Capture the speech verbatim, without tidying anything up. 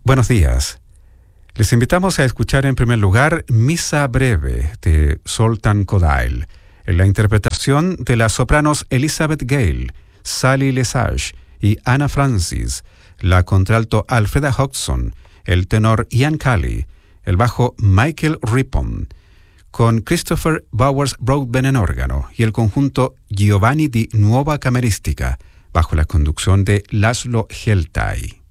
Buenos días. Les invitamos a escuchar en primer lugar Misa Breve de Zoltán Kodály, en la interpretación de las sopranos Elizabeth Gale, Sally Lesage y Anna Francis, la contralto Alfreda Hodgson, el tenor Ian Kelly, el bajo Michael Rippon, con Christopher Bowers Broadbent en órgano y el conjunto Giovanni di Nuova Cameristica, bajo la conducción de Laszlo Heltai.